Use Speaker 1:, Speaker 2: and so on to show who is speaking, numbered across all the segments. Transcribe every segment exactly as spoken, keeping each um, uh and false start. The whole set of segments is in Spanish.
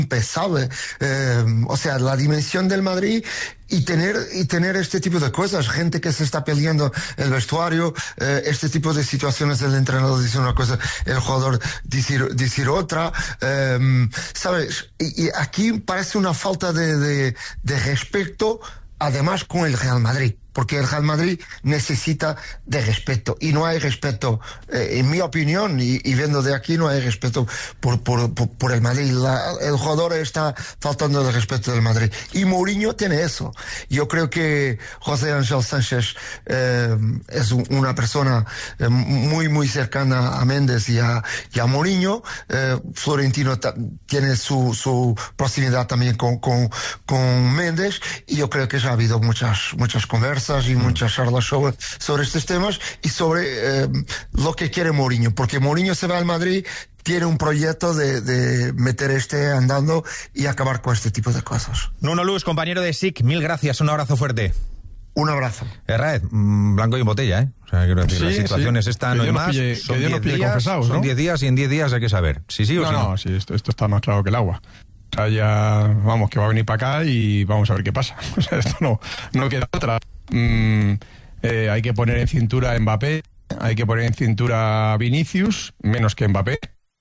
Speaker 1: impensable. Eh, o sea, la dimensión del Madrid y tener y tener este tipo de cosas, gente que se está peleando el vestuario, eh, este tipo de situaciones, el entrenador dice una cosa, el jugador decir, decir otra, eh, ¿sabes? Y, y aquí parece una falta de, de, de respeto, además con el Real Madrid, porque el Real Madrid necesita de respeto y no hay respeto, eh, en mi opinión, y, y viendo de aquí, no hay respeto por, por, por, por el Madrid. La, el jugador está faltando de respeto del Madrid y Mourinho tiene eso. Yo creo que José Ángel Sánchez eh, es una persona eh, muy muy cercana a Méndez y a, y a Mourinho. eh, Florentino ta, tiene su, su proximidad también con, con, con Méndez, y yo creo que ya ha habido muchas muchas conversas y muchas charlas sobre, sobre estos temas y sobre eh, lo que quiere Mourinho, porque Mourinho se va al Madrid, tiene un proyecto de, de meter este andando y acabar con este tipo de cosas.
Speaker 2: Nuno Luz, compañero de S I C, mil gracias, un abrazo fuerte.
Speaker 1: Un abrazo.
Speaker 2: Herrad, blanco y en botella, ¿eh? O sea, quiero decir, sí, la situación sí. es esta, que no hay más. Pille, son diez días, ¿no? Son diez días y en diez días hay que saber. Sí, sí o
Speaker 3: no,
Speaker 2: sí.
Speaker 3: No, no, sí, esto, esto está más claro que el agua. O sea, ya, vamos, que va a venir para acá y vamos a ver qué pasa. O sea, esto no, no queda otra. Mm, eh, hay que poner en cintura a Mbappé, hay que poner en cintura a Vinicius, menos que Mbappé,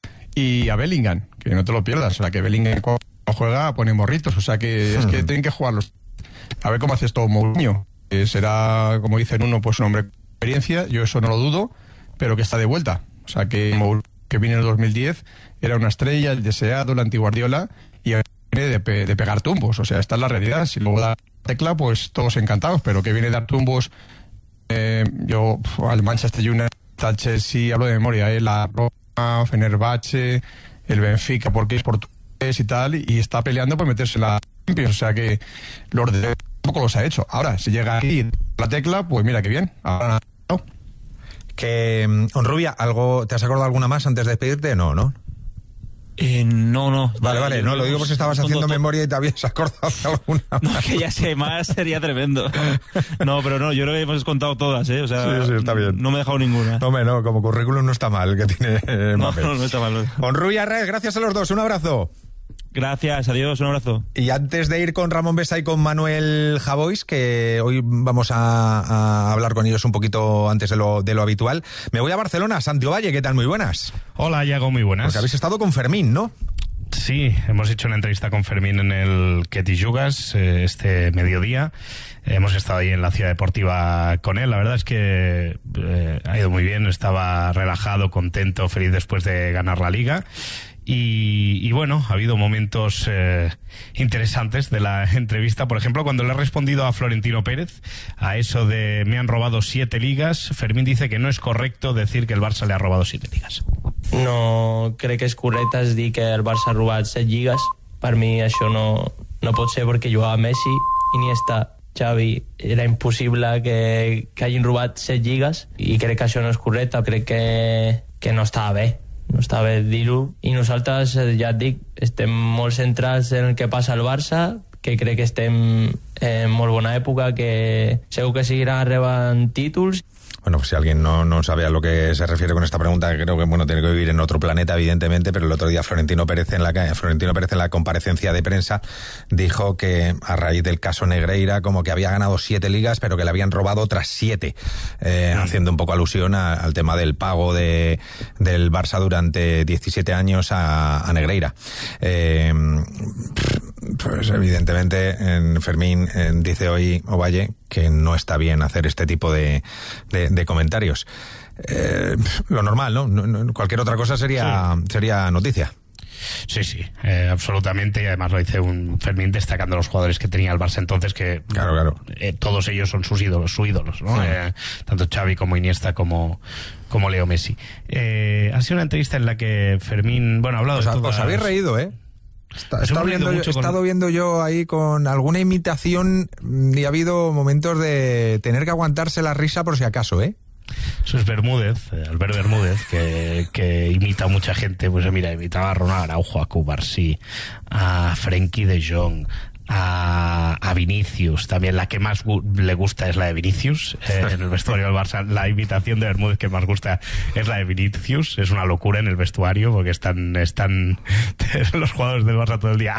Speaker 3: y a Bellingham, que no te lo pierdas. O sea, que Bellingham cuando juega pone morritos. O sea, que es que tienen que jugarlos. A ver cómo haces todo Mourinho. Eh, será, como dicen uno, pues un hombre con experiencia. Yo eso no lo dudo, pero que está de vuelta. O sea, que Mourinho, que vino en el dos mil diez, era una estrella, el deseado, el anti-Guardiola, y viene de, pe- de pegar tumbos. O sea, esta es la realidad. Si luego da tecla, pues todos encantados, pero que viene de dar tumbos. Eh, yo, pf, al Manchester United, al Chelsea, hablo de memoria, eh, la Roma, Fenerbahce, el Benfica, porque es portugués y tal, y está peleando por meterse en la Champions. O sea que los de tampoco los ha hecho. Ahora, si llega aquí la tecla, pues mira qué bien. Ahora no.
Speaker 2: Que, Honrubia, ¿algo, ¿te has acordado alguna más antes de despedirte? No, ¿no?
Speaker 4: Eh, no, no.
Speaker 2: Vale, vale, no, lo digo porque estabas haciendo memoria y te habías acordado de alguna más.
Speaker 4: No, que ya sé más, sería tremendo. No, pero no, yo creo que hemos contado todas, ¿eh? O sea,
Speaker 2: sí, sí, está bien.
Speaker 4: No me he dejado ninguna.
Speaker 2: No, me, no, como currículum no está mal, que tiene eh,
Speaker 4: no, no, no está mal.
Speaker 2: Honrubia Red, gracias a los dos, un abrazo.
Speaker 4: Gracias, adiós, un abrazo.
Speaker 2: Y antes de ir con Ramón Besa y con Manuel Javois, que hoy vamos a, a hablar con ellos un poquito antes de lo, de lo habitual, me voy a Barcelona. Santi Ovalle, ¿qué tal? Muy buenas.
Speaker 5: Hola, Iago, muy buenas.
Speaker 2: Porque habéis estado con Fermín, ¿no?
Speaker 5: Sí, hemos hecho una entrevista con Fermín en el Que T'hi Jugues eh, este mediodía. Hemos estado ahí en la Ciudad Deportiva con él. La verdad es que eh, ha ido muy bien, estaba relajado, contento, feliz después de ganar la Liga. Y, y bueno, ha habido momentos eh, interesantes de la entrevista. Por ejemplo, cuando le ha respondido a Florentino Pérez a eso de me han robado siete ligas, Fermín dice que no es correcto decir que el Barça le ha robado siete ligas.
Speaker 6: No crec que és correcte es dir que el Barça ha robat set lligues. Per mi això no, no pot ser, perquè jugava Messi, Iniesta, Xavi, era impossible que, que hagin robat set lligues, i crec que això no és correcte. Crec que, que no estava bé. No està bé dir-ho, i nosaltres, ja et dic, estem molt centrats en el que passa al Barça, que crec que estem en molt bona època, que segur que seguiran rebant títols.
Speaker 2: Bueno, pues si alguien no, no sabe a lo que se refiere con esta pregunta, creo que bueno tiene que vivir en otro planeta, evidentemente, pero el otro día Florentino Pérez en la Florentino Pérez en la comparecencia de prensa dijo que a raíz del caso Negreira como que había ganado siete ligas, pero que le habían robado otras siete, eh, mm. haciendo un poco alusión a, al tema del pago de del Barça durante diecisiete años a, a Negreira. Eh, pues evidentemente en Fermín en, dice hoy Ovalle que no está bien hacer este tipo de, de, de comentarios. Eh, lo normal, ¿no? No, no cualquier otra cosa sería, sí. sería noticia.
Speaker 5: Sí, sí, eh, absolutamente, y además lo dice un Fermín destacando los jugadores que tenía el Barça entonces, que
Speaker 2: claro, claro.
Speaker 5: Eh, todos ellos son sus ídolos, sus ídolos, ¿no? Sí. Eh, tanto Xavi como Iniesta como, como Leo Messi. Eh, ha sido una entrevista en la que Fermín, bueno, ha hablado
Speaker 2: os,
Speaker 5: de todas...
Speaker 2: Os habéis reído, ¿eh? Está, he estado, viendo, yo, he estado con... viendo yo ahí con alguna imitación y ha habido momentos de tener que aguantarse la risa por si acaso, ¿eh?
Speaker 5: Eso es Bermúdez, Albert Bermúdez, que, que imita a mucha gente. Pues mira, imitaba a Ronald Araujo, a Cubarsí, a Frenkie de Jong, a, a Vinicius. También la que más gu- le gusta es la de Vinicius. Eh, en el vestuario del Barça, la imitación de Bermúdez que más gusta es la de Vinicius. Es una locura en el vestuario porque están, están los jugadores del Barça todo el día